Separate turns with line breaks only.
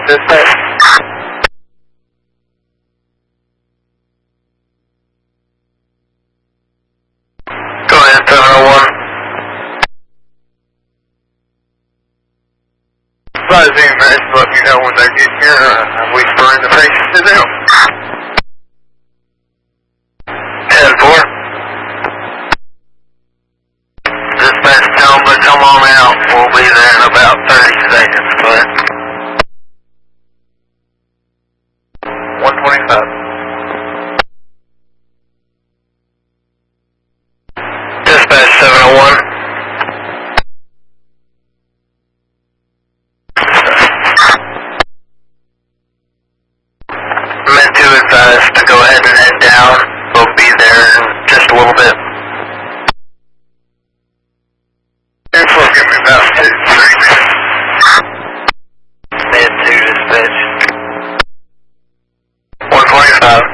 dispatch. Go ahead, 701. Advise EMS, let me know when they get here. I'm whispering the patient to them. 10-4. Dispatch, tell them to come on out. We'll be there in about 30 seconds, but 125. Dispatch 701. Meant to advise to go ahead and head down. We'll be there in just a little bit. It's looking me about 2 to 3 minutes. Mid 2 dispatch. 125.